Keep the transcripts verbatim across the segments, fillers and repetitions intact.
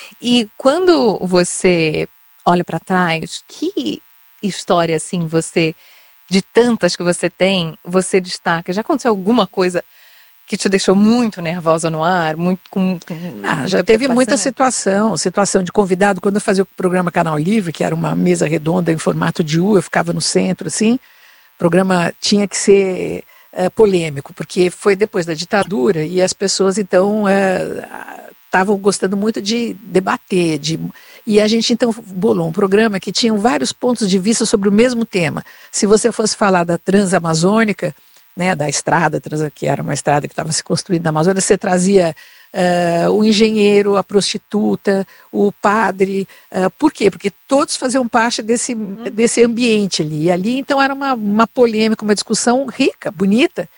E quando você olha para trás, que história assim você, de tantas que você tem, você destaca? Já aconteceu alguma coisa que te deixou muito nervosa no ar? Muito com, com ah, já teve muita situação, situação de convidado. Quando eu fazia o programa Canal Livre, que era uma mesa redonda em formato de U, eu ficava no centro, assim, o programa tinha que ser é, polêmico, porque foi depois da ditadura e as pessoas, então, estavam é, gostando muito de debater, de... E a gente, então, bolou um programa que tinha vários pontos de vista sobre o mesmo tema. Se você fosse falar da Transamazônica, né, da estrada, que era uma estrada que estava se construindo na Amazônia, você trazia uh, o engenheiro, a prostituta, o padre. Uh, por quê? Porque todos faziam parte desse, desse ambiente ali. E ali, então, era uma, uma polêmica, uma discussão rica, bonita,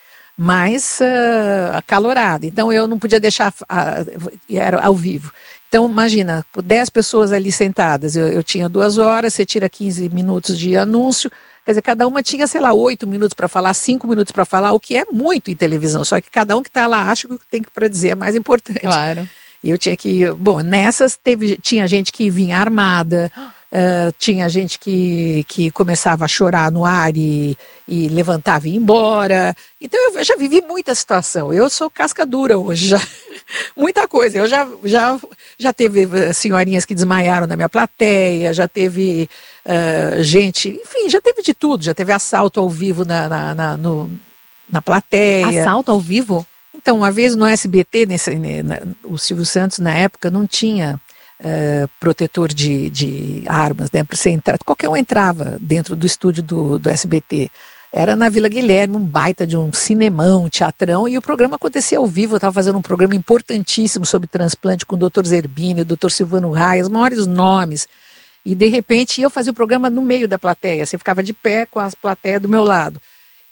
mas uh, acalorada. Então, eu não podia deixar, uh, era ao vivo. Então, imagina, dez pessoas ali sentadas, eu, eu tinha duas horas, você tira quinze minutos de anúncio. Quer dizer, cada uma tinha, sei lá, oito minutos para falar, cinco minutos para falar, o que é muito em televisão, só que cada um que está lá acha que o que tem para dizer é mais importante. Claro. E eu tinha que, bom, nessas teve, tinha gente que vinha armada, uh, tinha gente que, que começava a chorar no ar e, e levantava e ia embora. Então eu já vivi muita situação, eu sou casca dura hoje, já, muita coisa. Eu já, já, já teve senhorinhas que desmaiaram na minha plateia, já teve... Uh, gente, enfim, já teve de tudo, já teve assalto ao vivo na, na, na, no, na plateia. Assalto ao vivo? Então, uma vez no S B T, nesse, na, o Silvio Santos, na época, não tinha uh, protetor de, de armas, né, para você entrar, qualquer um entrava dentro do estúdio do, do S B T. Era na Vila Guilherme, um baita de um cinemão, um teatrão, e o programa acontecia ao vivo. Eu estava fazendo um programa importantíssimo sobre transplante com o doutor Zerbini, o doutor Silvano Raia, os maiores nomes. E, de repente, eu fazia o programa no meio da plateia. Você ficava de pé com as plateias do meu lado.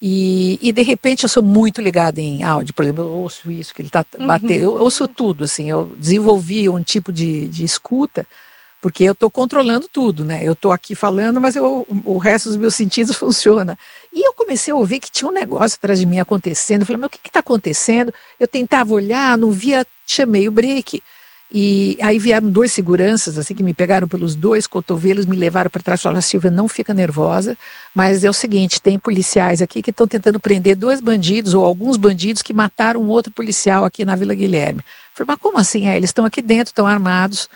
E, e, de repente, eu sou muito ligada em áudio. Por exemplo, eu ouço isso, que ele está batendo. Eu ouço tudo, assim. Eu desenvolvi um tipo de, de escuta, porque eu estou controlando tudo, né? Eu estou aqui falando, mas eu, o resto dos meus sentidos funciona. E eu comecei a ouvir que tinha um negócio atrás de mim acontecendo. Eu falei, mas o que está acontecendo? Eu tentava olhar, não via, chamei o break. E aí vieram dois seguranças, assim, que me pegaram pelos dois cotovelos, me levaram para trás e falaram, Silvia, não fica nervosa, mas é o seguinte, tem policiais aqui que estão tentando prender dois bandidos, ou alguns bandidos que mataram um outro policial aqui na Vila Guilherme. Eu falei, mas como assim? É, eles estão aqui dentro, estão armados.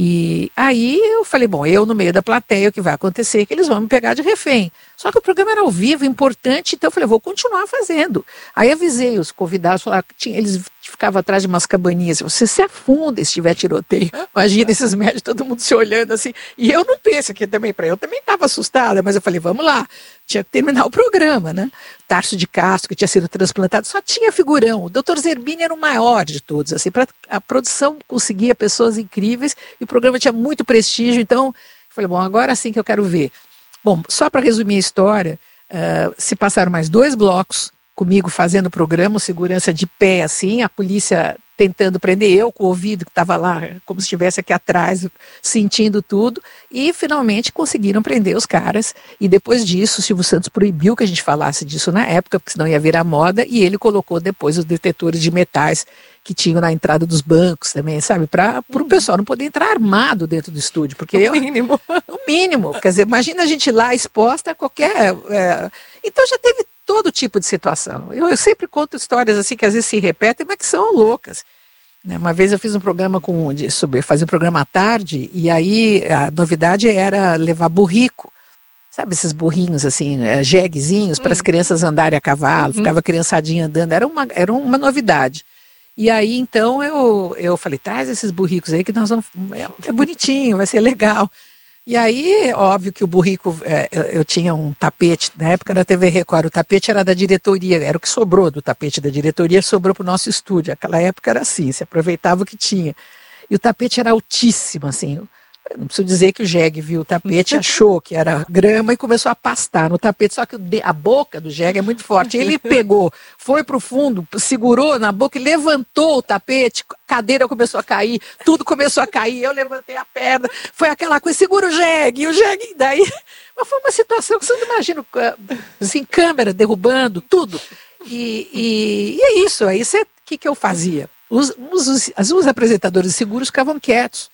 E aí eu falei, bom, eu no meio da plateia, o que vai acontecer é que eles vão me pegar de refém. Só que o programa era ao vivo, importante, então eu falei, vou continuar fazendo. Aí avisei os convidados, falaram, eles ficavam atrás de umas cabaninhas, você se afunda se tiver tiroteio. Imagina esses médicos, todo mundo se olhando assim. E eu não penso aqui também para eu, também estava assustada, mas eu falei, vamos lá, tinha que terminar o programa, né? Tarso de Castro, que tinha sido transplantado, só tinha figurão. O doutor Zerbini era o maior de todos, assim, para a produção conseguia pessoas incríveis e o programa tinha muito prestígio, então eu falei, bom, agora sim que eu quero ver. Bom, só para resumir a história, uh, se passaram mais dois blocos comigo fazendo o programa, segurança de pé, assim, a polícia tentando prender, eu com o ouvido que estava lá, como se estivesse aqui atrás, sentindo tudo, e finalmente conseguiram prender os caras, e depois disso o Silvio Santos proibiu que a gente falasse disso na época, porque senão ia virar moda, e ele colocou depois os detetores de metais que tinham na entrada dos bancos também, sabe, para o pessoal não poder entrar armado dentro do estúdio, porque o eu, mínimo. o mínimo, quer dizer, imagina a gente lá exposta a qualquer... É, então já teve todo tipo de situação. Eu, eu sempre conto histórias assim que às vezes se repetem, mas que são loucas. Uma vez eu fiz um programa com, sobre fazer um programa à tarde, e aí a novidade era levar burrico. Sabe esses burrinhos assim, jeguezinhos, para as crianças andarem a cavalo, uhum. Ficava a criançadinha andando, era uma, era uma novidade. E aí então eu, eu falei, traz esses burricos aí que nós vamos, é, é bonitinho, vai ser legal. E aí, óbvio que o burrico, é, eu, eu tinha um tapete, na época da T V Record, o tapete era da diretoria, era o que sobrou do tapete da diretoria, sobrou para o nosso estúdio. Aquela época era assim, se aproveitava o que tinha. E o tapete era altíssimo, assim. Não preciso dizer que o jegue viu o tapete, achou que era grama e começou a pastar no tapete, só que a boca do jegue é muito forte. Ele pegou, foi para o fundo, segurou na boca e levantou o tapete, a cadeira começou a cair, tudo começou a cair, eu levantei a perna, foi aquela coisa, segura o jegue, e o jegue, daí... Mas foi uma situação que você não imagina, assim, câmera derrubando, tudo. E, e, e é isso, aí o que, que eu fazia? Os, os, os, os apresentadores seguros ficavam quietos.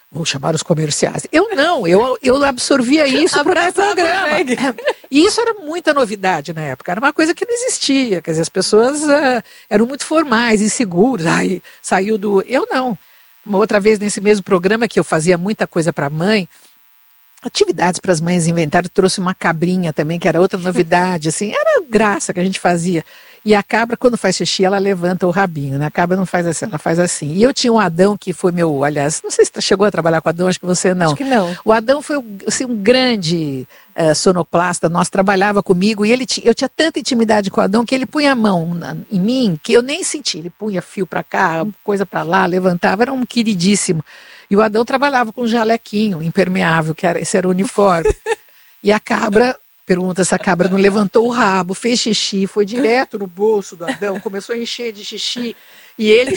vou chamar os comerciais. Eu não, eu, eu absorvia isso para o programa. E isso era muita novidade na época, era uma coisa que não existia, quer dizer, as pessoas uh, eram muito formais, inseguras, aí saiu do... Eu não. Uma outra vez nesse mesmo programa que eu fazia muita coisa para a mãe, atividades para as mães inventário, trouxe uma cabrinha também, que era outra novidade, assim, era graça que a gente fazia. E a cabra, quando faz xixi, ela levanta o rabinho, né? A cabra não faz assim, ela faz assim. E eu tinha um Adão que foi meu, aliás, não sei se você chegou a trabalhar com o Adão, acho que você não. Acho que não. O Adão foi assim, um grande uh, sonoplasta, nós trabalhava comigo e ele eu tinha tanta intimidade com o Adão que ele punha a mão na, em mim que eu nem senti. Ele punha fio para cá, coisa para lá, levantava, era um queridíssimo. E o Adão trabalhava com um jalequinho impermeável, que era, esse era o uniforme. E a cabra... Pergunta se a cabra não levantou o rabo, fez xixi, foi direto no bolso do Adão, começou a encher de xixi. E ele...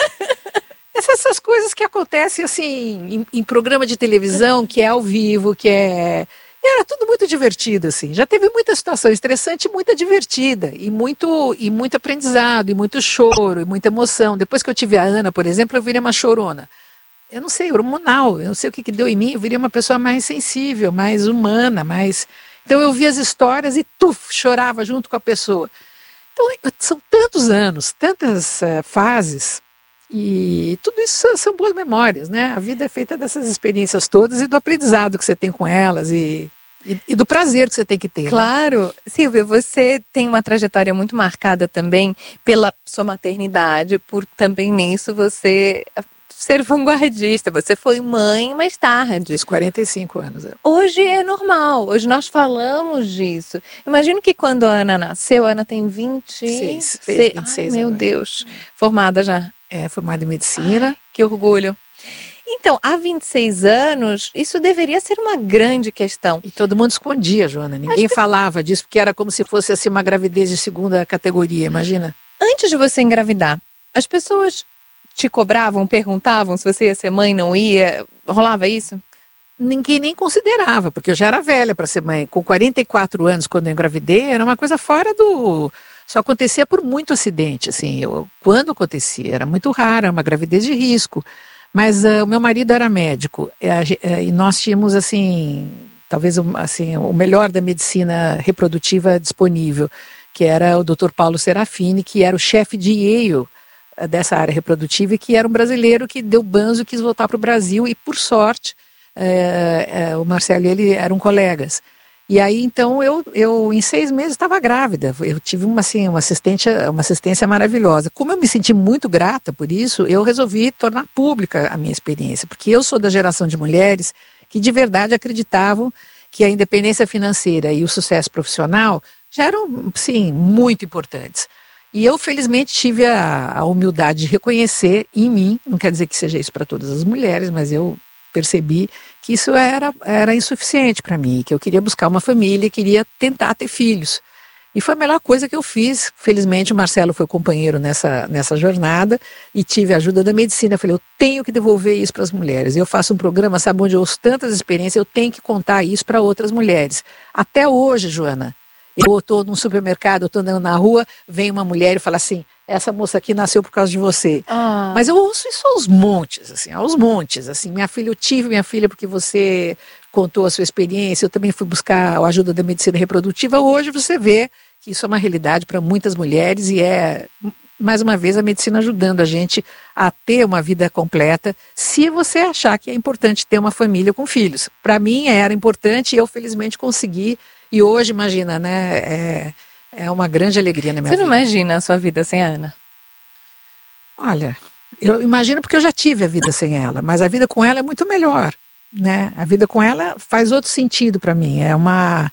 Essas coisas que acontecem assim em, em programa de televisão, que é ao vivo, que é... Era tudo muito divertido, assim. Já teve muita situação estressante e muita divertida. E muito, e muito aprendizado, e muito choro, e muita emoção. Depois que eu tive a Ana, por exemplo, eu virei uma chorona. Eu não sei, hormonal, eu não sei o que, que deu em mim, eu virei uma pessoa mais sensível, mais humana, mais... Então eu via as histórias e tuf, chorava junto com a pessoa. Então são tantos anos, tantas uh, fases, e tudo isso são, são boas memórias, né? A vida é feita dessas experiências todas e do aprendizado que você tem com elas e, e, e do prazer que você tem que ter. Claro. Né? Silvia, você tem uma trajetória muito marcada também pela sua maternidade, por também nisso você... ser vanguardista, você foi mãe mais tarde. Dos quarenta e cinco anos. É. Hoje é normal, hoje nós falamos disso. Imagino que quando a Ana nasceu, a Ana tem vinte e seis. vinte e seis Ai, meu agora. Deus, formada já. É, formada em medicina. Ai, que orgulho. Então, há vinte e seis anos, isso deveria ser uma grande questão. E todo mundo escondia, Joana, ninguém que... falava disso, porque era como se fosse assim, uma gravidez de segunda categoria, imagina. Antes de você engravidar, as pessoas... te cobravam, perguntavam se você ia ser mãe, não ia? Rolava isso? Ninguém nem considerava, porque eu já era velha para ser mãe. Com quarenta e quatro anos, quando eu engravidei, era uma coisa fora do... Só acontecia por muito acidente, assim. Eu, quando acontecia, era muito raro, era uma gravidez de risco. Mas uh, o meu marido era médico e, a, e nós tínhamos, assim, talvez assim, o melhor da medicina reprodutiva disponível, que era o doutor Paulo Serafini, que era o chefe de Yale, dessa área reprodutiva, e que era um brasileiro que deu banzo e quis voltar para o Brasil, e por sorte é, é, o Marcelo e ele eram colegas. E aí então eu, eu em seis meses estava grávida, eu tive uma, assim, uma, assistência, uma assistência maravilhosa. Como eu me senti muito grata por isso, eu resolvi tornar pública a minha experiência, porque eu sou da geração de mulheres que de verdade acreditavam que a independência financeira e o sucesso profissional já eram, sim, muito importantes. E eu, felizmente, tive a, a humildade de reconhecer em mim, não quer dizer que seja isso para todas as mulheres, mas eu percebi que isso era, era insuficiente para mim, que eu queria buscar uma família, queria tentar ter filhos. E foi a melhor coisa que eu fiz. Felizmente, o Marcelo foi companheiro nessa, nessa jornada e tive a ajuda da medicina. Eu falei, eu tenho que devolver isso para as mulheres. Eu faço um programa, sabe, onde eu ouço tantas experiências, eu tenho que contar isso para outras mulheres. Até hoje, Joana, eu estou num supermercado, eu estou andando na rua, vem uma mulher e fala assim, essa moça aqui nasceu por causa de você. Ah. Mas eu ouço isso aos montes, assim, aos montes. Assim, minha filha, eu tive minha filha porque você contou a sua experiência, eu também fui buscar a ajuda da medicina reprodutiva. Hoje você vê que isso é uma realidade para muitas mulheres e é, mais uma vez, a medicina ajudando a gente a ter uma vida completa, se você achar que é importante ter uma família com filhos. Para mim era importante e eu felizmente consegui. E hoje, imagina, né, é, é uma grande alegria na minha vida. Você não imagina a sua vida sem a Ana? Olha, eu imagino porque eu já tive a vida sem ela, mas a vida com ela é muito melhor, né? A vida com ela faz outro sentido para mim, é uma...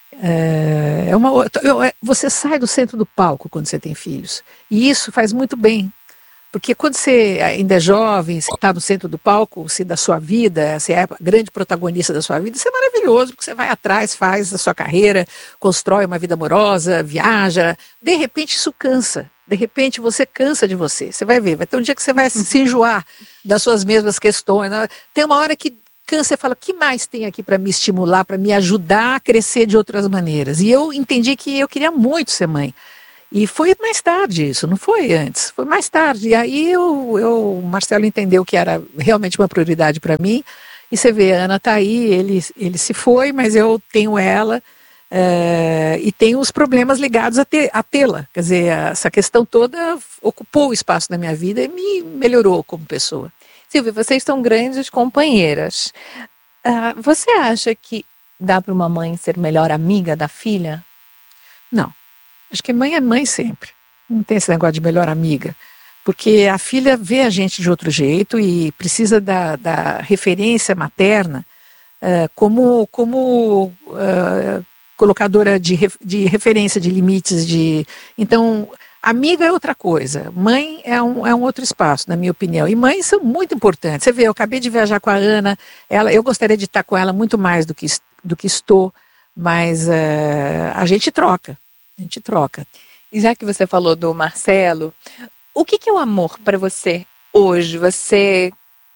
É, é uma eu, você sai do centro do palco quando você tem filhos, e isso faz muito bem. Porque quando você ainda é jovem, você está no centro do palco, você, da sua vida, você é a grande protagonista da sua vida, isso é maravilhoso, porque você vai atrás, faz a sua carreira, constrói uma vida amorosa, viaja. De repente isso cansa, de repente você cansa de você. Você vai ver, vai ter um dia que você vai se enjoar das suas mesmas questões. Né? Tem uma hora que cansa e fala, o que mais tem aqui para me estimular, para me ajudar a crescer de outras maneiras? E eu entendi que eu queria muito ser mãe. E foi mais tarde isso, não foi antes, foi mais tarde. E aí eu, eu, o Marcelo entendeu que era realmente uma prioridade para mim. E você vê, a Ana está aí, ele, ele se foi, mas eu tenho ela. É, e tem os problemas ligados a, ter, a tê-la. Quer dizer, essa questão toda ocupou o espaço da minha vida e me melhorou como pessoa. Silvia, vocês são grandes companheiras. Uh, você acha que dá para uma mãe ser melhor amiga da filha? Não. Acho que mãe é mãe sempre. Não tem esse negócio de melhor amiga. Porque a filha vê a gente de outro jeito e precisa da, da referência materna uh, como... como uh, colocadora de, de referência, de limites, de... Então, amiga é outra coisa, mãe é um, é um outro espaço, na minha opinião, e mães são muito importantes. Você vê, eu acabei de viajar com a Ana, ela, eu gostaria de estar com ela muito mais do que, do que estou, mas uh, a gente troca, a gente troca. E já que você falou do Marcelo, o que, que é o amor para você hoje? Você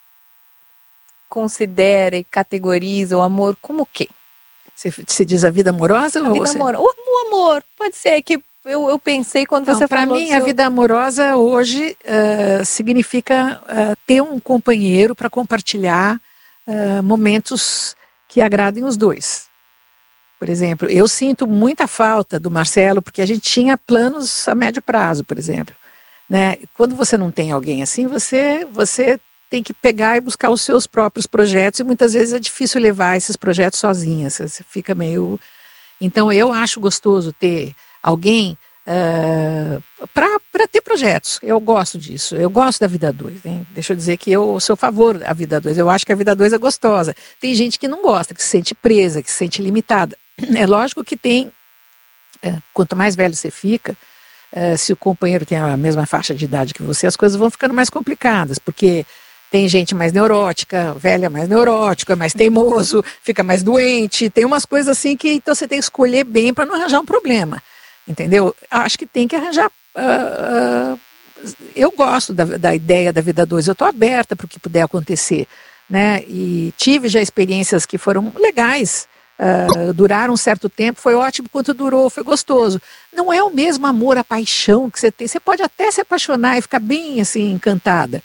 considera e categoriza o amor como o quê? Você, você diz a vida amorosa? A ou vida você... amorosa. O, o amor, pode ser que eu, eu pensei quando Não, você pra falou... Para mim, seu... a vida amorosa hoje uh, significa uh, ter um companheiro para compartilhar uh, momentos que agradem os dois. Por exemplo, eu sinto muita falta do Marcelo, porque a gente tinha planos a médio prazo, por exemplo. Né? Quando você não tem alguém assim, você... você tem que pegar e buscar os seus próprios projetos e muitas vezes é difícil levar esses projetos sozinha, você fica meio... Então eu acho gostoso ter alguém uh, para ter projetos, eu gosto disso, eu gosto da vida a dois, hein? Deixa eu dizer que eu sou a favor da vida a dois, eu acho que a vida a dois é gostosa. Tem gente que não gosta, que se sente presa, que se sente limitada. É lógico que tem, uh, quanto mais velho você fica, uh, se o companheiro tem a mesma faixa de idade que você, as coisas vão ficando mais complicadas, porque tem gente mais neurótica, velha mais neurótica, mais teimoso, fica mais doente. Tem umas coisas assim que então você tem que escolher bem para não arranjar um problema. Entendeu? Acho que tem que arranjar... Uh, uh, eu gosto da, da ideia da vida dois. Eu estou aberta para o que puder acontecer. Né? E tive já experiências que foram legais. Uh, duraram um certo tempo, foi ótimo quanto durou, foi gostoso. Não é o mesmo amor, a paixão que você tem. Você pode até se apaixonar e ficar bem assim, encantada.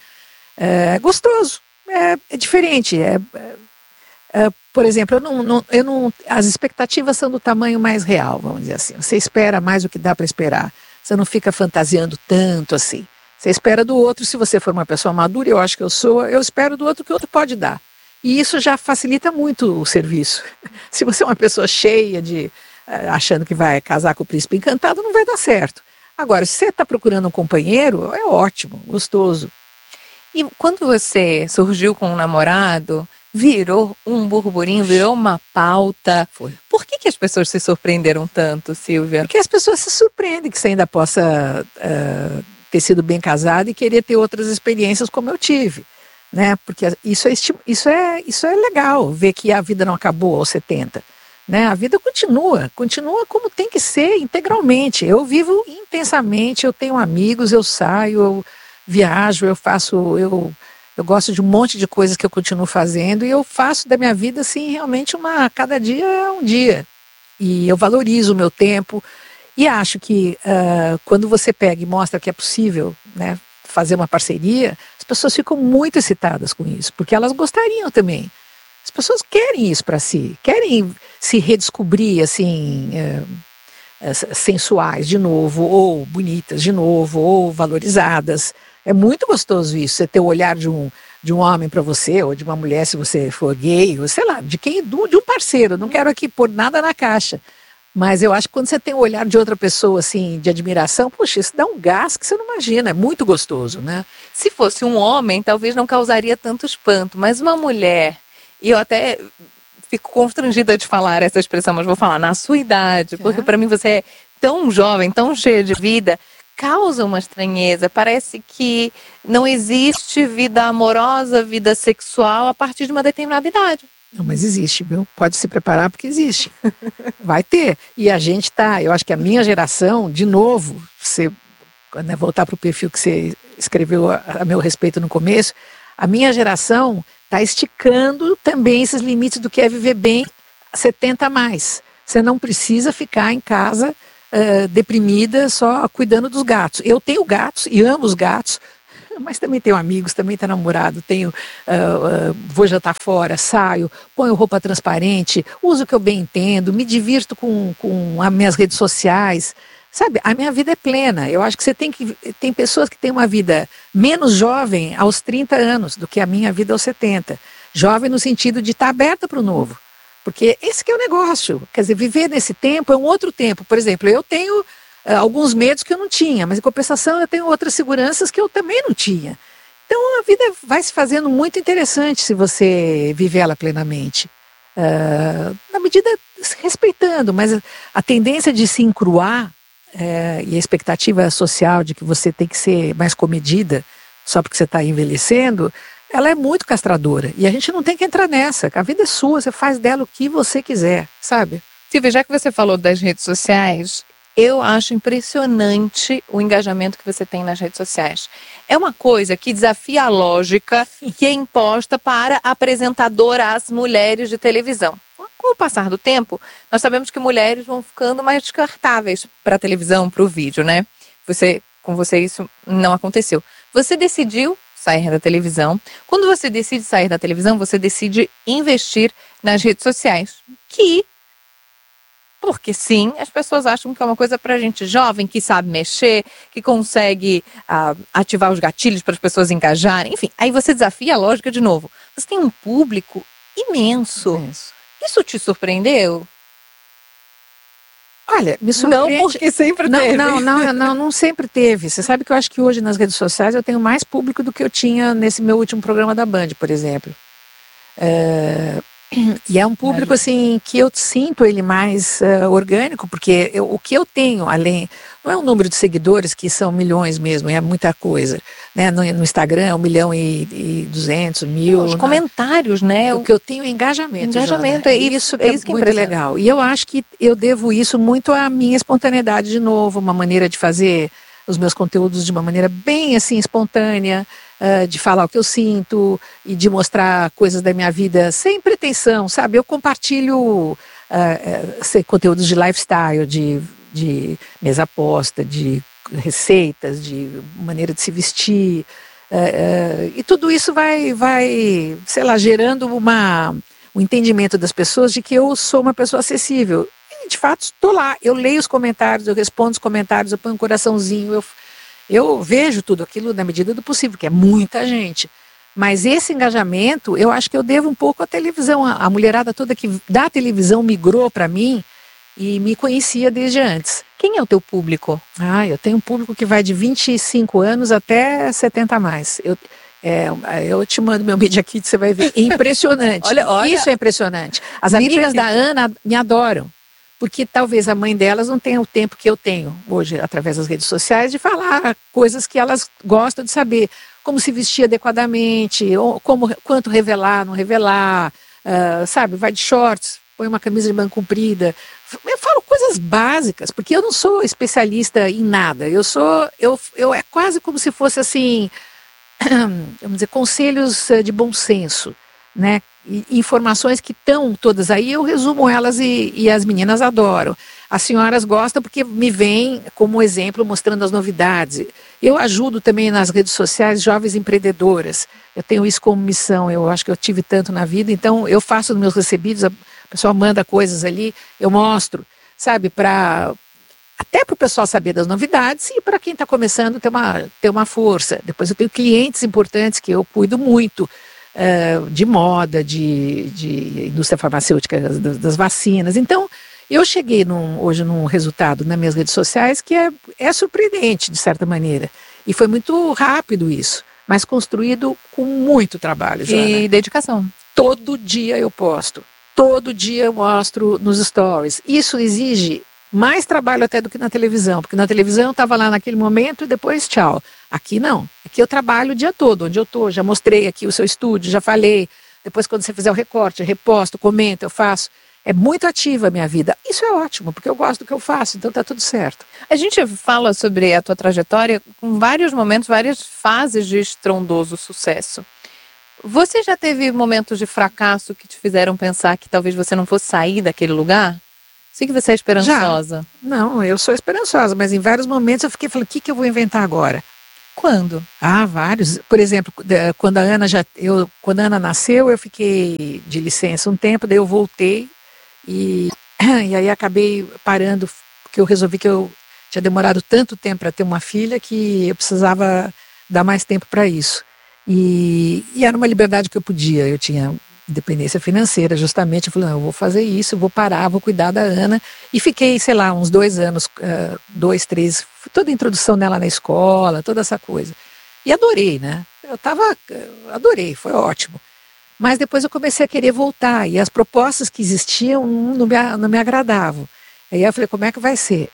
É gostoso, é, é diferente. É, é, é, por exemplo, eu não, não, eu não, as expectativas são do tamanho mais real, vamos dizer assim. Você espera mais do que dá para esperar. Você não fica fantasiando tanto assim. Você espera do outro, se você for uma pessoa madura, eu acho que eu sou, eu espero do outro que o outro pode dar. E isso já facilita muito o serviço. Se você é uma pessoa cheia de, achando que vai casar com o príncipe encantado, não vai dar certo. Agora, se você está procurando um companheiro, é ótimo, gostoso. E quando você surgiu com um namorado, virou um burburinho, virou uma pauta. Foi. Por que, que as pessoas se surpreenderam tanto, Silvia? Porque as pessoas se surpreendem que você ainda possa uh, ter sido bem casado e querer ter outras experiências como eu tive. Né? Porque isso é, isso, é, isso é legal, ver que a vida não acabou aos setenta. Né? A vida continua, continua como tem que ser, integralmente. Eu vivo intensamente, eu tenho amigos, eu saio, eu viajo, eu faço, eu, eu gosto de um monte de coisas que eu continuo fazendo e eu faço da minha vida assim realmente uma, cada dia é um dia. E eu valorizo o meu tempo e acho que uh, quando você pega e mostra que é possível, né, fazer uma parceria, as pessoas ficam muito excitadas com isso, porque elas gostariam também. As pessoas querem isso para si, querem se redescobrir assim, uh, sensuais de novo, ou bonitas de novo, ou valorizadas. É muito gostoso isso, você ter o olhar de um, de um homem para você, ou de uma mulher se você for gay, ou sei lá, de quem, de um parceiro. Não quero aqui pôr nada na caixa, mas eu acho que quando você tem o olhar de outra pessoa, assim, de admiração, puxa, isso dá um gás que você não imagina, é muito gostoso, né? Se fosse um homem, talvez não causaria tanto espanto, mas uma mulher, e eu até fico constrangida de falar essa expressão, mas vou falar na sua idade, porque é. Para mim você é tão jovem, tão cheia de vida, causa uma estranheza, parece que não existe vida amorosa, vida sexual a partir de uma determinada idade. Não, mas existe, viu? Pode se preparar porque existe. Vai ter. E a gente tá, eu acho que a minha geração, de novo, você, né, voltar para o perfil que você escreveu a, a meu respeito no começo, a minha geração está esticando também esses limites do que é viver bem setenta a mais. Você não precisa ficar em casa uh, deprimida só cuidando dos gatos. Eu tenho gatos e amo os gatos, mas também tenho amigos, também tenho namorado, tenho, uh, uh, vou jantar fora, saio, ponho roupa transparente, uso o que eu bem entendo, me divirto com, com as minhas redes sociais. Sabe, a minha vida é plena. Eu acho que você tem que. Tem pessoas que têm uma vida menos jovem aos trinta anos do que a minha vida aos setenta. Jovem no sentido de estar aberta para o novo. Porque esse que é o negócio. Quer dizer, viver nesse tempo é um outro tempo. Por exemplo, eu tenho uh, alguns medos que eu não tinha, mas em compensação eu tenho outras seguranças que eu também não tinha. Então a vida vai se fazendo muito interessante se você viver ela plenamente. Uh, na medida respeitando, mas a, a tendência de se encruar é, e a expectativa social de que você tem que ser mais comedida só porque você está envelhecendo, ela é muito castradora. E a gente não tem que entrar nessa. A vida é sua, você faz dela o que você quiser, sabe? Silvia, já que você falou das redes sociais, eu acho impressionante o engajamento que você tem nas redes sociais. É uma coisa que desafia a lógica que é imposta para apresentadoras mulheres de televisão. Com o passar do tempo, nós sabemos que mulheres vão ficando mais descartáveis para a televisão, para o vídeo, né? Você, com você isso não aconteceu. Você decidiu sair da televisão. Quando você decide sair da televisão, você decide investir nas redes sociais. Que, porque sim, as pessoas acham que é uma coisa para gente jovem, que sabe mexer, que consegue uh, ativar os gatilhos para as pessoas engajarem. Enfim, aí você desafia a lógica de novo. Você tem um público imenso. Imenso. Isso te surpreendeu? Olha, me surpreende. Não, porque sempre não, teve. Não, não, não, não sempre teve. Você sabe que eu acho que hoje nas redes sociais eu tenho mais público do que eu tinha nesse meu último programa da Band, por exemplo. É... E é um público assim que eu sinto ele mais uh, orgânico, porque eu, o que eu tenho, além, não é um número de seguidores que são milhões mesmo, é muita coisa, né? No, no Instagram é um milhão e, e duzentos mil. Os comentários, né? O que eu tenho é engajamento. Engajamento, Jana. é isso, isso que é, é isso que é muito legal. E eu acho que eu devo isso muito à minha espontaneidade de novo, uma maneira de fazer os meus conteúdos de uma maneira bem assim espontânea. Uh, de falar o que eu sinto e de mostrar coisas da minha vida sem pretensão, sabe? Eu compartilho uh, uh, conteúdos de lifestyle, de, de mesa posta, de receitas, de maneira de se vestir, uh, uh, e tudo isso vai, vai, sei lá, gerando uma, um entendimento das pessoas de que eu sou uma pessoa acessível. E, de fato, estou lá, eu leio os comentários, eu respondo os comentários, eu ponho um coraçãozinho, eu Eu vejo tudo aquilo na medida do possível, que é muita gente. Mas esse engajamento, eu acho que eu devo um pouco à televisão. A, a mulherada toda que da televisão migrou para mim e me conhecia desde antes. Quem é o teu público? Ah, eu tenho um público que vai de vinte e cinco anos até setenta a mais. Eu, é, eu te mando meu Media Kit, você vai ver. É impressionante. olha, olha. Isso é impressionante. As amigas da Ana me adoram. Porque talvez a mãe delas não tenha o tempo que eu tenho hoje, através das redes sociais, de falar coisas que elas gostam de saber. Como se vestir adequadamente, ou como, quanto revelar, não revelar, uh, sabe? Vai de shorts, põe uma camisa de manga comprida. Eu falo coisas básicas, porque eu não sou especialista em nada. Eu sou, eu, eu é quase como se fosse assim, vamos dizer, conselhos de bom senso, né? Informações que estão todas aí, eu resumo elas e, e as meninas adoram. As senhoras gostam porque me veem como exemplo mostrando as novidades. Eu ajudo também nas redes sociais jovens empreendedoras. Eu tenho isso como missão, eu acho que eu tive tanto na vida, então eu faço os meus recebidos, a pessoa manda coisas ali, eu mostro, sabe, para até para o pessoal saber das novidades e para quem está começando ter uma, ter uma força. Depois eu tenho clientes importantes que eu cuido muito, Uh, de moda, de, de indústria farmacêutica, das, das vacinas. Então, eu cheguei num, hoje num resultado nas minhas redes sociais que é, é surpreendente, de certa maneira. E foi muito rápido isso, mas construído com muito trabalho, Joana. E dedicação. Todo dia eu posto, todo dia eu mostro nos stories. Isso exige mais trabalho até do que na televisão, porque na televisão eu estava lá naquele momento e depois tchau. Aqui não, aqui eu trabalho o dia todo, onde eu estou, já mostrei aqui o seu estúdio, já falei, depois quando você fizer o recorte, eu reposto, comento, eu faço. É muito ativa a minha vida. Isso é ótimo, porque eu gosto do que eu faço, então está tudo certo. A gente fala sobre a tua trajetória com vários momentos, várias fases de estrondoso sucesso. Você já teve momentos de fracasso que te fizeram pensar que talvez você não fosse sair daquele lugar? Sei que você é esperançosa. Já. Não, eu sou esperançosa, mas em vários momentos eu fiquei falando, o que, que eu vou inventar agora? Quando? Ah, vários. Por exemplo, quando a Ana já, eu, quando a Ana nasceu, eu fiquei de licença um tempo, daí eu voltei e, e aí acabei parando, porque eu resolvi que eu tinha demorado tanto tempo para ter uma filha que eu precisava dar mais tempo para isso. E, e era uma liberdade que eu podia, eu tinha independência financeira, justamente. Eu falei, não, eu vou fazer isso, eu vou parar, vou cuidar da Ana. E fiquei, sei lá, uns dois anos, uh, dois, três, toda a introdução dela na escola, toda essa coisa. E adorei, né? Eu tava, adorei, foi ótimo. Mas depois eu comecei a querer voltar, e as propostas que existiam não me, não me agradavam. Aí eu falei, como é que vai ser?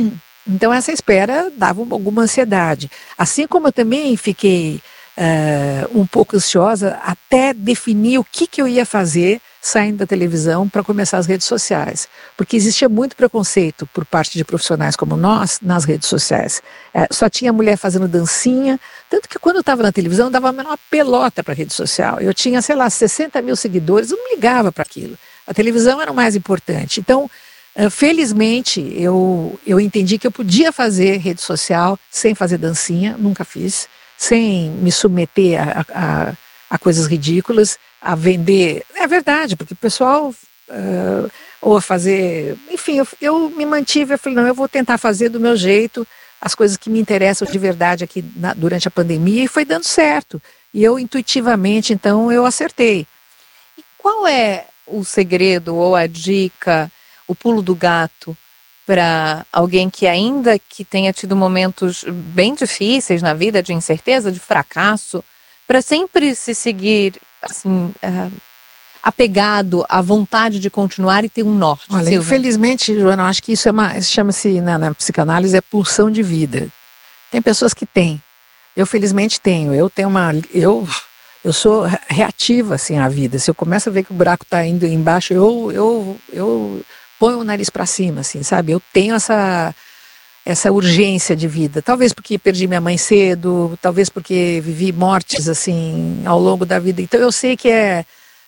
Então essa espera dava alguma ansiedade. Assim como eu também fiquei uh, um pouco ansiosa até definir o que, que eu ia fazer saindo da televisão para começar as redes sociais. Porque existia muito preconceito por parte de profissionais como nós nas redes sociais. É, só tinha mulher fazendo dancinha, tanto que quando eu estava na televisão eu dava uma pelota para a rede social. Eu tinha, sei lá, sessenta mil seguidores, eu não ligava para aquilo. A televisão era o mais importante. Então, uh, felizmente, eu, eu entendi que eu podia fazer rede social sem fazer dancinha, nunca fiz, sem me submeter a, a, a coisas ridículas, a vender. É verdade, porque o pessoal, uh, ou a fazer, enfim, eu, eu me mantive, eu falei, não, eu vou tentar fazer do meu jeito as coisas que me interessam de verdade aqui na, durante a pandemia, e foi dando certo. E eu intuitivamente, então, eu acertei. E qual é o segredo ou a dica, o pulo do gato, para alguém que ainda que tenha tido momentos bem difíceis na vida, de incerteza, de fracasso, para sempre se seguir assim, uh, apegado à vontade de continuar e ter um norte? Olha, Silvia, infelizmente, Joana, eu acho que isso é uma, chama-se na, na psicanálise, é pulsão de vida. Tem pessoas que têm. Eu felizmente tenho. Eu tenho uma, eu, eu sou reativa assim à vida. Se eu começo a ver que o buraco está indo embaixo, eu, eu, eu ponho o nariz para cima, assim, sabe? Eu tenho essa essa urgência de vida. Talvez porque perdi minha mãe cedo, talvez porque vivi mortes assim ao longo da vida. Então eu sei que é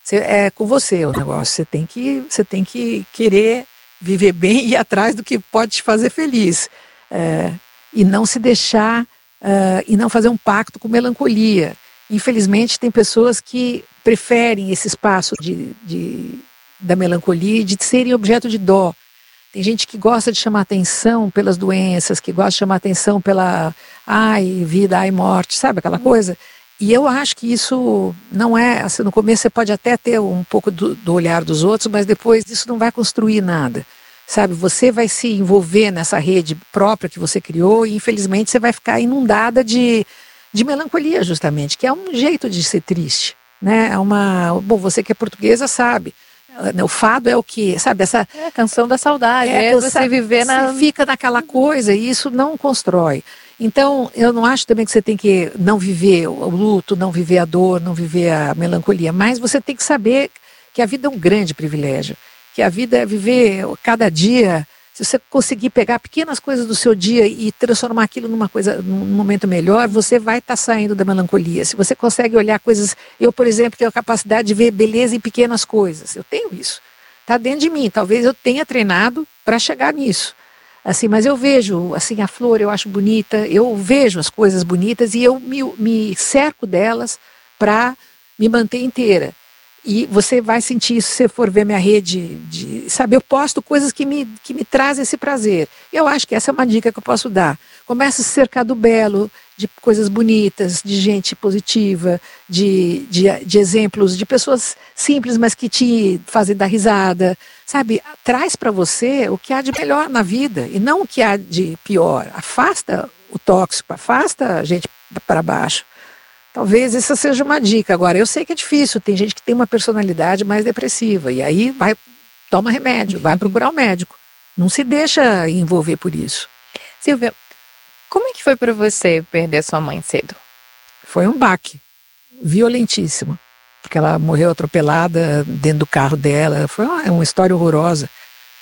é com você o negócio. Você tem que você tem que querer viver bem e ir atrás do que pode te fazer feliz, é, e não se deixar uh, e não fazer um pacto com melancolia. Infelizmente tem pessoas que preferem esse espaço de, de da melancolia e de serem objeto de dó. Tem gente que gosta de chamar atenção pelas doenças, que gosta de chamar atenção pela ai, vida, ai, morte, sabe aquela coisa? E eu acho que isso não é, assim, no começo você pode até ter um pouco do, do olhar dos outros, mas depois isso não vai construir nada, sabe? Você vai se envolver nessa rede própria que você criou e infelizmente você vai ficar inundada de, de melancolia, justamente, que é um jeito de ser triste, né? É uma, bom, você que é portuguesa sabe. O fado é o que, sabe, essa... É a canção da saudade, é, é você sabe, viver na... Você fica naquela coisa e isso não constrói. Então, eu não acho também que você tem que não viver o luto, não viver a dor, não viver a melancolia, mas você tem que saber que a vida é um grande privilégio, que a vida é viver cada dia. Se você conseguir pegar pequenas coisas do seu dia e transformar aquilo numa coisa, num momento melhor, você vai estar saindo da melancolia. Se você consegue olhar coisas... Eu, por exemplo, tenho a capacidade de ver beleza em pequenas coisas. Eu tenho isso. Está dentro de mim. Talvez eu tenha treinado para chegar nisso. Assim, mas eu vejo, assim, a flor eu acho bonita, eu vejo as coisas bonitas e eu me, me cerco delas para me manter inteira. E você vai sentir isso se você for ver minha rede de, sabe, eu posto coisas que me, que me trazem esse prazer. Eu acho que essa é uma dica que eu posso dar. Começa a se cercar do belo, de coisas bonitas, de gente positiva, de, de, de exemplos, de pessoas simples, mas que te fazem dar risada. Sabe, traz para você o que há de melhor na vida e não o que há de pior. Afasta o tóxico, afasta a gente para baixo. Talvez essa seja uma dica. Agora, eu sei que é difícil, tem gente que tem uma personalidade mais depressiva, e aí vai, toma remédio, vai procurar um médico. Não se deixa envolver por isso. Silvia, como é que foi para você perder sua mãe cedo? Foi um baque, violentíssimo, porque ela morreu atropelada dentro do carro dela, foi uma, uma história horrorosa.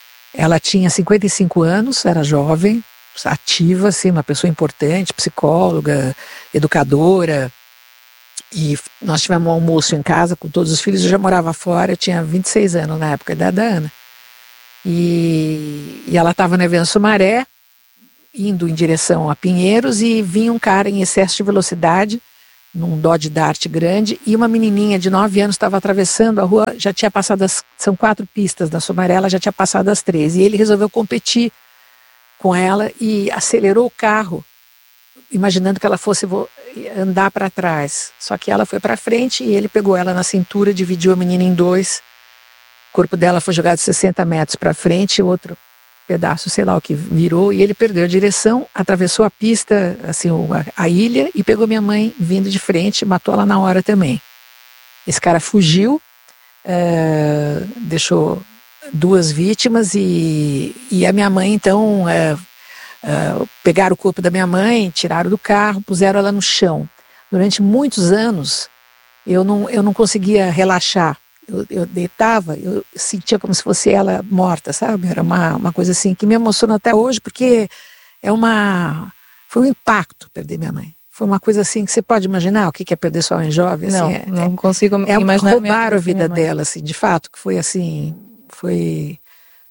Ela tinha cinquenta e cinco anos, era jovem, ativa, assim, uma pessoa importante, psicóloga, educadora. E nós tivemos um almoço em casa com todos os filhos. Eu já morava fora, eu tinha vinte e seis anos na época, a idade da Ana. E, e ela estava na Avenida Sumaré, indo em direção a Pinheiros, e vinha um cara em excesso de velocidade, num Dodge Dart grande, e uma menininha de nove anos estava atravessando a rua, já tinha passado as, são quatro pistas na Sumaré, ela já tinha passado as três, e ele resolveu competir com ela e acelerou o carro, imaginando que ela fosse andar para trás, só que ela foi para frente e ele pegou ela na cintura, dividiu a menina em dois, o corpo dela foi jogado sessenta metros para frente, outro pedaço, sei lá o que, virou, e ele perdeu a direção, atravessou a pista, assim, a, a ilha, e pegou minha mãe vindo de frente, matou ela na hora também. Esse cara fugiu, é, deixou duas vítimas, e, e a minha mãe, então, é, é, pegaram o corpo da minha mãe, tiraram do carro, puseram ela no chão. Durante muitos anos, eu não, eu não conseguia relaxar. Eu, eu deitava, eu sentia como se fosse ela morta, sabe? Era uma, uma coisa assim que me emociona até hoje, porque é uma, foi um impacto perder minha mãe. Foi uma coisa assim que você pode imaginar o que é perder sua mãe jovem. Não, assim, é, não consigo é, imaginar. Roubaram a vida dela, assim, de fato, que foi assim, foi...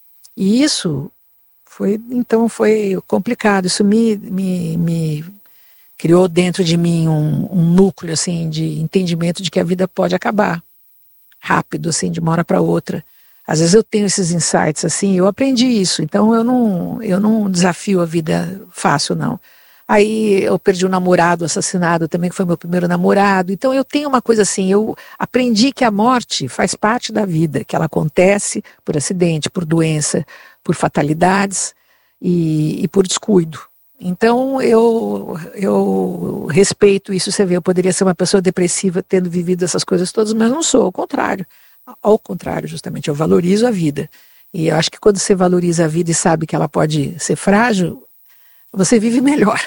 E isso foi, então, foi complicado. Isso me, me, me criou dentro de mim um, um núcleo, assim, de entendimento de que a vida pode acabar rápido, assim, de uma hora para outra. Às vezes eu tenho esses insights, assim, eu aprendi isso, então eu não, eu não desafio a vida fácil, não. Aí eu perdi um namorado assassinado também, que foi meu primeiro namorado, então eu tenho uma coisa assim, eu aprendi que a morte faz parte da vida, que ela acontece por acidente, por doença, por fatalidades e, e por descuido. Então eu, eu respeito isso. Você vê, eu poderia ser uma pessoa depressiva tendo vivido essas coisas todas, mas não sou, ao contrário. Ao contrário, justamente, eu valorizo a vida. E eu acho que quando você valoriza a vida e sabe que ela pode ser frágil, você vive melhor.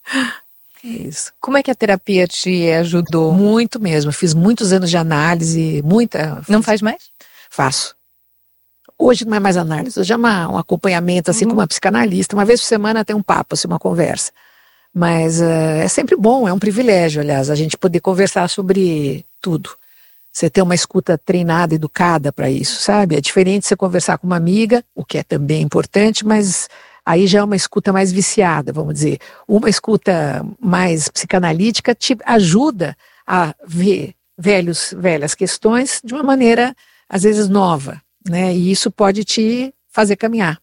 É isso. Como é que a terapia te ajudou? Muito mesmo, fiz muitos anos de análise, muita... Não faz mais? Faço. Hoje não é mais análise, hoje é uma, um acompanhamento assim, uhum, com uma psicanalista. Uma vez por semana tem um papo, assim, uma conversa. Mas uh, é sempre bom, é um privilégio, aliás, a gente poder conversar sobre tudo. Você ter uma escuta treinada, educada para isso, sabe? É diferente você conversar com uma amiga, o que é também importante, mas aí já é uma escuta mais viciada, vamos dizer. Uma escuta mais psicanalítica te ajuda a ver velhos, velhas questões de uma maneira, às vezes, nova. Né? E isso pode te fazer caminhar.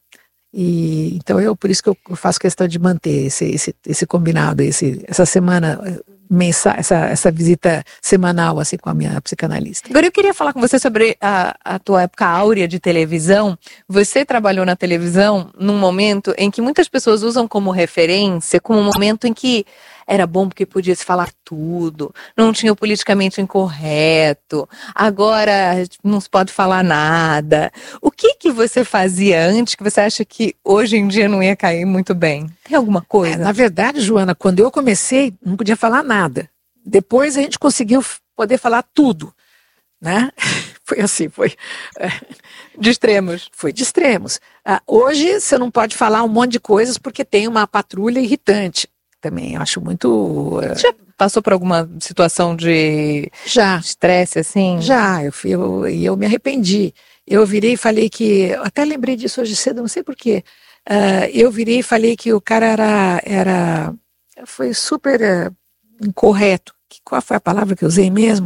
E, então, eu, por isso que eu faço questão de manter esse, esse, esse combinado, esse, essa semana, mensa, essa, essa visita semanal assim, com a minha psicanalista. Agora eu queria falar com você sobre a, a tua época áurea de televisão. Você trabalhou na televisão num momento em que muitas pessoas usam como referência, como um momento em que era bom porque podia se falar tudo, não tinha o politicamente incorreto, agora não se pode falar nada. O que que você fazia antes que você acha que hoje em dia não ia cair muito bem? Tem alguma coisa? É, na verdade, Joana, quando eu comecei, não podia falar nada. Depois a gente conseguiu poder falar tudo, né? Foi assim, foi... É, de extremos. Foi de extremos. Ah, hoje você não pode falar um monte de coisas porque tem uma patrulha irritante. Também, eu acho muito... Você já passou por alguma situação de já estresse, assim? Já, eu, eu, eu me arrependi. Eu virei e falei que... Eu até lembrei disso hoje cedo, não sei porquê. Uh, eu virei e falei que o cara era... era foi super uh, incorreto. Qual foi a palavra que eu usei mesmo?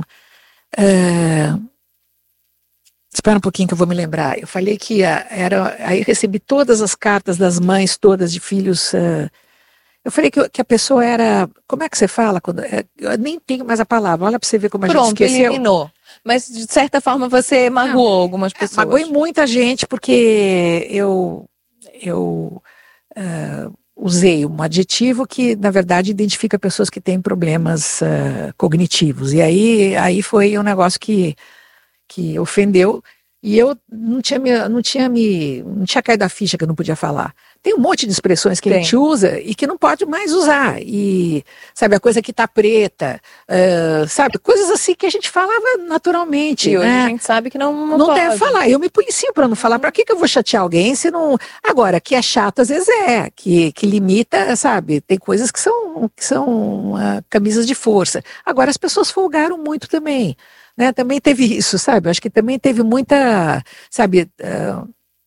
Uh, espera um pouquinho que eu vou me lembrar. Eu falei que uh, era... Aí eu recebi todas as cartas das mães, todas de filhos... Uh, Eu falei que, que a pessoa era... Como é que você fala? Quando, eu nem tenho mais a palavra. Olha para você ver como a Pronto, gente esqueceu. Eliminou. Mas, de certa forma, você magoou Não, algumas pessoas. É, magoei muita gente porque eu, eu uh, usei um adjetivo que, na verdade, identifica pessoas que têm problemas uh, cognitivos. E aí, aí foi um negócio que, que ofendeu. E eu não tinha, me, não, tinha me, não tinha caído a ficha que eu não podia falar. Tem um monte de expressões que Tem. a gente usa e que não pode mais usar. E, sabe, a coisa que tá preta, uh, sabe, coisas assim que a gente falava naturalmente. E hoje né? a gente sabe que não, não, não pode. deve falar. Eu me policio para não falar. Para que, que eu vou chatear alguém se não... Agora, que é chato às vezes é, que, que limita, sabe, tem coisas que são, que são uh, camisas de força. Agora, as pessoas folgaram muito também. Né, também teve isso, sabe? Acho que também teve muita, sabe, uh,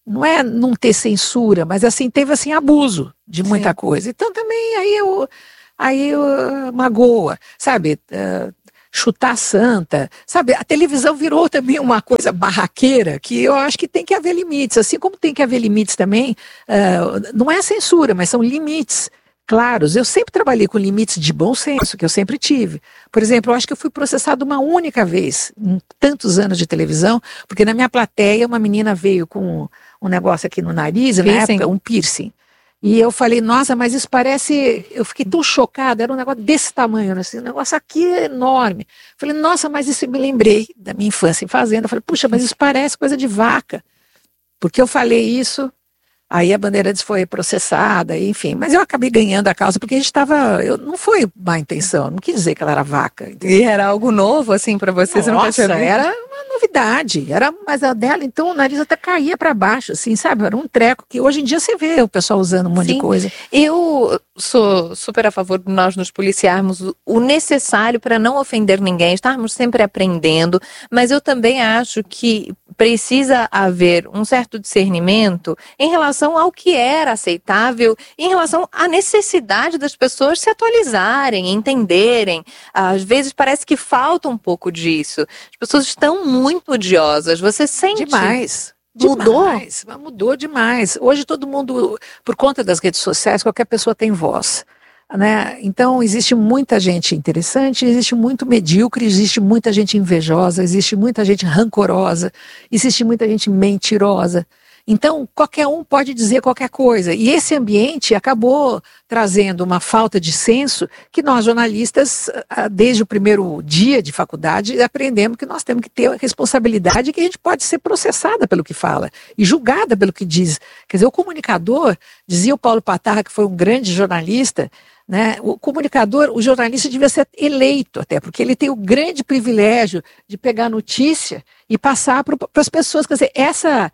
não é não ter censura, mas assim, teve assim abuso de muita Sim. coisa. Então também aí eu, aí eu, uh, magoa, sabe? Uh, chutar a santa, sabe? A televisão virou também uma coisa barraqueira que eu acho que tem que haver limites, assim como tem que haver limites também, uh, não é censura, mas são limites claros. Eu sempre trabalhei com limites de bom senso, que eu sempre tive. Por exemplo, eu acho que eu fui processado uma única vez, em tantos anos de televisão, porque na minha plateia uma menina veio com um negócio aqui no nariz, Piercing. na época, um piercing. E eu falei, nossa, mas isso parece... Eu fiquei tão chocada, era um negócio desse tamanho, né? Assim, um negócio aqui é enorme. Falei, nossa, mas isso eu me lembrei da minha infância em fazenda. Eu falei, puxa, mas isso parece coisa de vaca. Porque eu falei isso, aí a Bandeirantes foi processada, enfim. Mas eu acabei ganhando a causa, porque a gente estava... Não foi má intenção, não quis dizer que ela era vaca. E era algo novo, assim, para você? Você Nossa, nunca tinha visto? era uma novidade. Era, mas a dela, então, o nariz até caía para baixo, assim, sabe? Era um treco que hoje em dia você vê o pessoal usando um monte Sim. de coisa. Eu sou super a favor de nós nos policiarmos o necessário para não ofender ninguém, estarmos sempre aprendendo, mas eu também acho que precisa haver um certo discernimento em relação ao que era aceitável, em relação à necessidade das pessoas se atualizarem, entenderem. Às vezes parece que falta um pouco disso. As pessoas estão muito odiosas. Você sente? Demais. Mudou? Demais, mas mudou demais. Hoje todo mundo, por conta das redes sociais, qualquer pessoa tem voz, né? Então existe muita gente interessante, existe muito medíocre, existe muita gente invejosa, existe muita gente rancorosa, existe muita gente mentirosa. Então qualquer um pode dizer qualquer coisa. E esse ambiente acabou trazendo uma falta de senso que nós jornalistas, desde o primeiro dia de faculdade, aprendemos que nós temos que ter a responsabilidade, que a gente pode ser processada pelo que fala e julgada pelo que diz. Quer dizer, o comunicador, dizia o Paulo Patarra, que foi um grande jornalista, né? O comunicador, o jornalista devia ser eleito até, porque ele tem o grande privilégio de pegar a notícia e passar para as pessoas. Quer dizer, essa...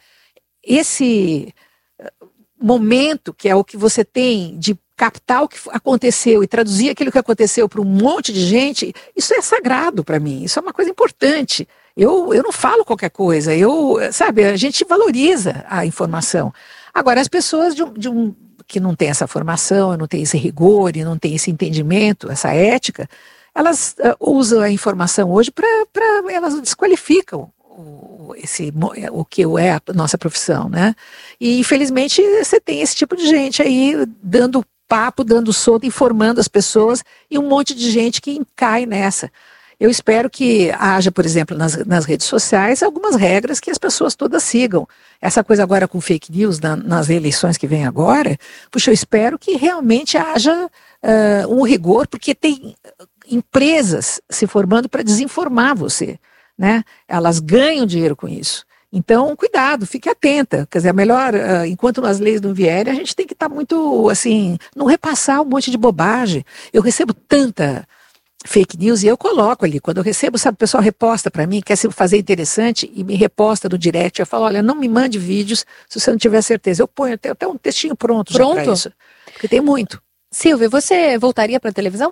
esse momento, que é o que você tem de captar o que aconteceu e traduzir aquilo que aconteceu para um monte de gente, isso é sagrado para mim, isso é uma coisa importante. Eu, eu não falo qualquer coisa, eu, sabe, a gente valoriza a informação. Agora, as pessoas de um, de um, que não têm essa formação, não têm esse rigor, e não têm esse entendimento, essa ética, elas uh, usam a informação hoje para, elas desqualificam O, esse, o que é a nossa profissão, né? E infelizmente você tem esse tipo de gente aí dando papo, dando solto, informando as pessoas, e um monte de gente que cai nessa. Eu espero que haja, por exemplo, nas, nas redes sociais, algumas regras que as pessoas todas sigam. Essa coisa agora com fake news na, nas eleições que vem agora, puxa, eu espero que realmente haja uh, um rigor, porque tem empresas se formando para desinformar você, né? Elas ganham dinheiro com isso. Então, cuidado, fique atenta. Quer dizer, é melhor, uh, enquanto as leis não vierem, a gente tem que estar tá muito, assim, não repassar um monte de bobagem. Eu recebo tanta fake news e eu coloco ali. Quando eu recebo, sabe, o pessoal reposta para mim, quer se fazer interessante e me reposta no direct. Eu falo, olha, não me mande vídeos se você não tiver certeza. Eu ponho até, até um textinho pronto, pronto? já para isso. Porque tem muito. Silvia, você voltaria para a televisão?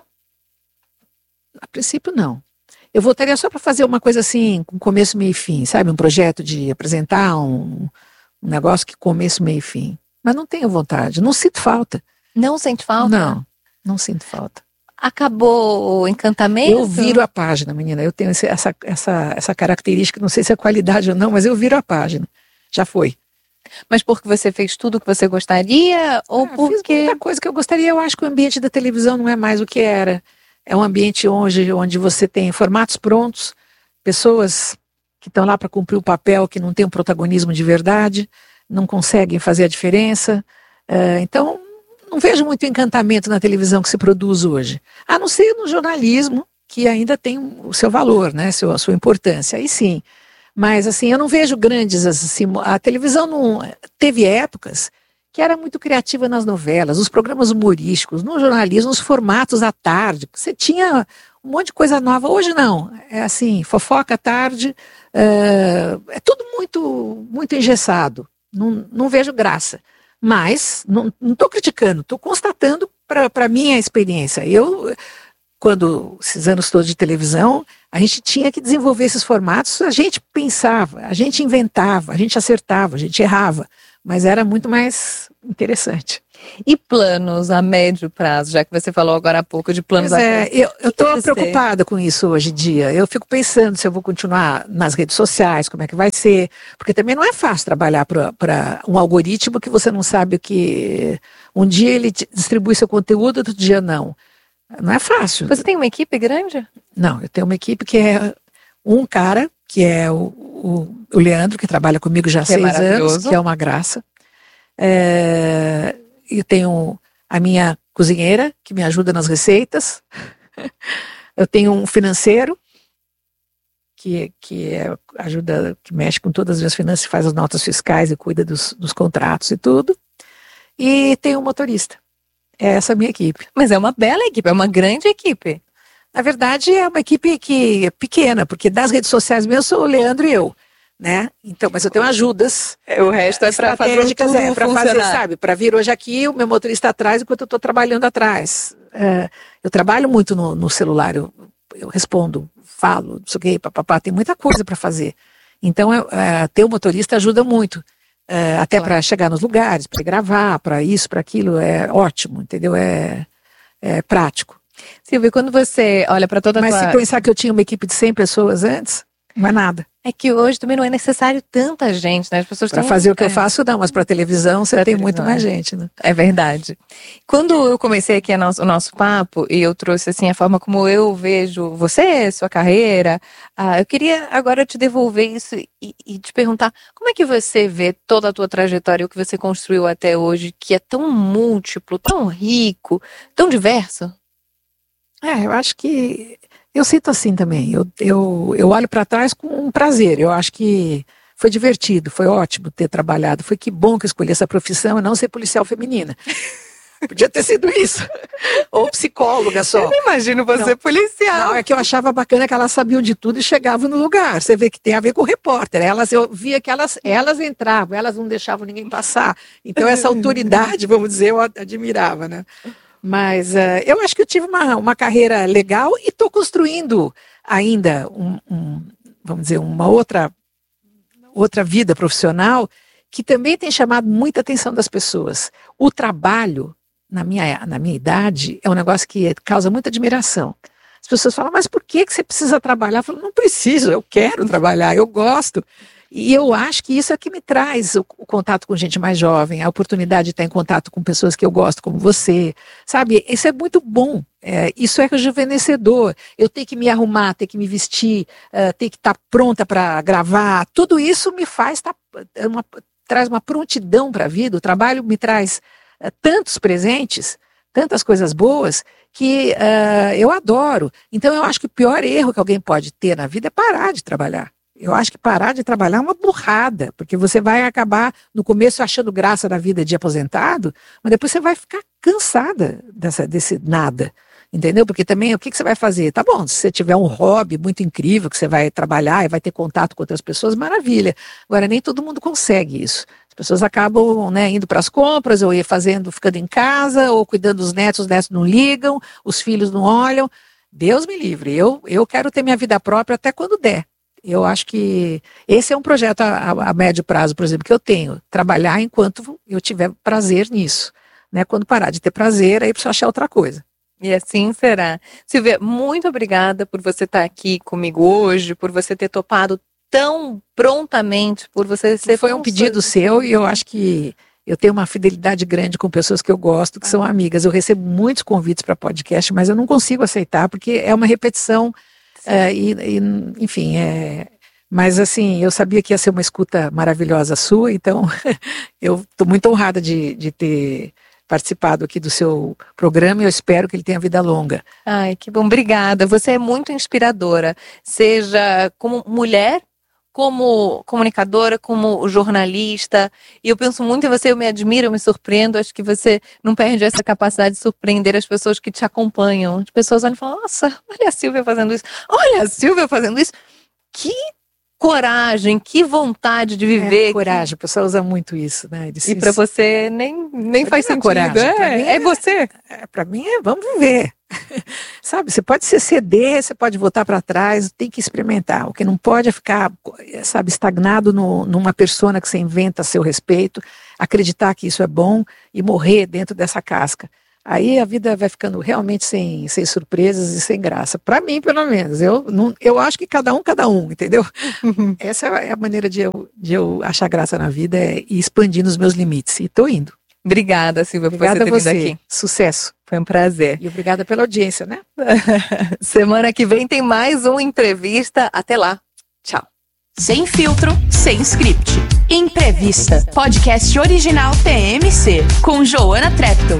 A princípio, não. Eu voltaria só para fazer uma coisa assim, com começo, meio e fim, sabe? Um projeto de apresentar um, um negócio que começo, meio e fim. Mas não tenho vontade, não sinto falta. Não sente falta? Não, não sinto falta. Acabou o encantamento? Eu viro a página, menina. Eu tenho esse, essa, essa, essa característica, não sei se é qualidade ou não, mas eu viro a página. Já foi. Mas porque você fez tudo o que você gostaria? Ou ah, porque... Fiz muita coisa que eu gostaria. Eu acho que o ambiente da televisão não é mais o que era. É um ambiente onde, onde você tem formatos prontos, pessoas que estão lá para cumprir o papel, que não tem um protagonismo de verdade, não conseguem fazer a diferença. Uh, então, não vejo muito encantamento na televisão que se produz hoje. A não ser no jornalismo, que ainda tem o seu valor, né, a sua importância. Aí sim. Mas, assim, eu não vejo grandes... Assim, a televisão não... Teve épocas que era muito criativa nas novelas, nos programas humorísticos, no jornalismo, nos formatos à tarde. Você tinha um monte de coisa nova. Hoje não. É assim, fofoca à tarde, é, é tudo muito, muito engessado. Não, não vejo graça. Mas, não estou criticando, estou constatando para a minha experiência. Eu, quando, esses anos todos de televisão, a gente tinha que desenvolver esses formatos, a gente pensava, a gente inventava, a gente acertava, a gente errava. mas era muito mais interessante. E planos a médio prazo, já que você falou agora há pouco de planos Pois a é, médio eu estou preocupada com isso hoje em dia. Eu fico pensando se eu vou continuar nas redes sociais, como é que vai ser, porque também não é fácil trabalhar para um algoritmo que você não sabe o que... Um dia ele distribui seu conteúdo, outro dia não. Não é fácil. Você tem uma equipe grande? Não, eu tenho uma equipe que é um cara, que é o, o, o Leandro, que trabalha comigo já há Que é seis anos, maravilhoso. que é uma graça. É, eu tenho a minha cozinheira, que me ajuda nas receitas. Eu tenho um financeiro, que, que é, ajuda, que mexe com todas as minhas finanças, faz as notas fiscais e cuida dos, dos contratos e tudo. E tenho um motorista. É essa a minha equipe. Mas é uma bela equipe, é uma grande equipe. Na verdade, é uma equipe que é pequena, porque das redes sociais mesmo sou o Leandro e eu, né? Então, mas eu tenho ajudas. O resto é para fazer tudo é, para funcionar. fazer, sabe? Para vir hoje aqui, o meu motorista atrás, enquanto eu estou trabalhando atrás. É, eu trabalho muito no, no celular, eu, eu respondo, falo, não sei o quê, papapá, tem muita coisa para fazer. Então, é, é, ter um motorista ajuda muito. É, até claro. Para chegar nos lugares, para gravar, para isso, para aquilo, é ótimo, entendeu? É, é prático. Silvia, quando você olha para toda a Mas tua... se pensar que eu tinha uma equipe de cem pessoas antes, não é nada. É que hoje também não é necessário tanta gente, né? As pessoas Para têm... fazer o que é. eu faço, não, mas para televisão você pra tem televisão, muito mais é. gente, né? É verdade. Quando eu comecei aqui a nosso, o nosso papo, e eu trouxe assim a forma como eu vejo você, sua carreira, ah, eu queria agora te devolver isso e, e te perguntar como é que você vê toda a tua trajetória, o que você construiu até hoje, que é tão múltiplo, tão rico, tão diverso? É, eu acho que eu sinto assim também. Eu, eu, eu olho para trás com um prazer. Eu acho que foi divertido, foi ótimo ter trabalhado. Foi que bom que eu escolhi essa profissão e não ser policial feminina. Podia ter sido isso. Ou psicóloga só. Eu não imagino você não, policial. Não, é que eu achava bacana que elas sabiam de tudo e chegavam no lugar. Você vê que tem a ver com o repórter. Elas, eu via que elas, elas entravam, elas não deixavam ninguém passar. Então essa autoridade, vamos dizer, eu admirava, né? Mas uh, eu acho que eu tive uma, uma carreira legal e estou construindo ainda, um, um, vamos dizer, uma outra, outra vida profissional que também tem chamado muita atenção das pessoas. O trabalho, na minha, na minha idade, é um negócio que causa muita admiração. As pessoas falam, mas por que, que você precisa trabalhar? Eu falo, não preciso, eu quero trabalhar, eu gosto. E eu acho que isso é que me traz o, o contato com gente mais jovem, a oportunidade de estar em contato com pessoas que eu gosto, como você, sabe? Isso é muito bom, é, isso é rejuvenescedor. Eu tenho que me arrumar, ter que me vestir, uh, ter que estar pronta para gravar, tudo isso me faz, tá, uma, traz uma prontidão para a vida, o trabalho me traz uh, tantos presentes, tantas coisas boas, que uh, eu adoro. Então eu acho que o pior erro que alguém pode ter na vida é parar de trabalhar. Eu acho que parar de trabalhar é uma burrada, porque você vai acabar, no começo, achando graça da vida de aposentado, mas depois você vai ficar cansada dessa, desse nada, entendeu? Porque também, o que, que você vai fazer? Tá bom, se você tiver um hobby muito incrível, que você vai trabalhar e vai ter contato com outras pessoas, maravilha. Agora, nem todo mundo consegue isso. As pessoas acabam, né, indo para as compras, ou ir fazendo, ficando em casa, ou cuidando dos netos, os netos não ligam, os filhos não olham. Deus me livre, eu, eu quero ter minha vida própria até quando der. Eu acho que esse é um projeto a, a médio prazo, por exemplo, que eu tenho. Trabalhar enquanto eu tiver prazer nisso. Né? Quando parar de ter prazer, aí preciso achar outra coisa. E assim será. Silvia, muito obrigada por você estar aqui comigo hoje, por você ter topado tão prontamente, por você ser... Foi um pedido seu e eu acho que eu tenho uma fidelidade grande com pessoas que eu gosto, que ah. são amigas. Eu recebo muitos convites para podcast, mas eu não consigo aceitar, porque é uma repetição... Uh, e, e, enfim, é, mas assim, eu sabia que ia ser uma escuta maravilhosa sua, então eu estou muito honrada de, de ter participado aqui do seu programa e eu espero que ele tenha vida longa. Ai, que bom, obrigada. Você é muito inspiradora, seja como mulher, como comunicadora, como jornalista, e eu penso muito em você, eu me admiro, eu me surpreendo, acho que você não perde essa capacidade de surpreender as pessoas que te acompanham. As pessoas olham e falam, nossa, olha a Silvia fazendo isso, olha a Silvia fazendo isso, que coragem, que vontade de viver. É, coragem, o pessoal usa muito isso, né? Disse, e para você nem, nem faz sentido. Coragem. É, é, é você. É, para mim é, vamos viver. Sabe, você pode se ceder, você pode voltar para trás, tem que experimentar. O que não pode é ficar, sabe, estagnado no, numa persona que você inventa a seu respeito, acreditar que isso é bom e morrer dentro dessa casca. Aí a vida vai ficando realmente sem, sem surpresas e sem graça. Para mim, pelo menos. Eu, não, eu acho que cada um, cada um, entendeu? Uhum. Essa é a maneira de eu, de eu achar graça na vida, é ir expandindo os meus limites. E estou indo. Obrigada, Silvia, por obrigada você ter a você. vindo aqui. Sucesso. Foi um prazer. E obrigada pela audiência, né? Semana que vem tem mais uma entrevista. Até lá. Tchau. Sem filtro, sem script. Imprevista. Podcast original T M C. Com Joana Trepton.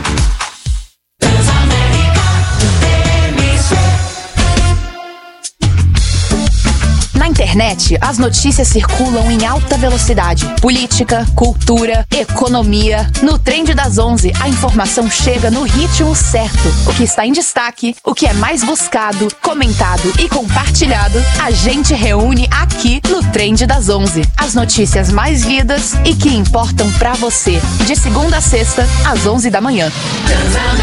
Na internet, as notícias circulam em alta velocidade. Política, cultura, economia. No Trend das onze, a informação chega no ritmo certo. O que está em destaque, o que é mais buscado, comentado e compartilhado, a gente reúne aqui no Trend das onze. As notícias mais lidas e que importam pra você. De segunda a sexta, às onze da manhã.